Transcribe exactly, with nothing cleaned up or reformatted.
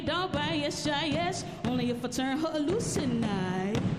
Don't buy yes, shy, yes. Only if I turn her loose tonight.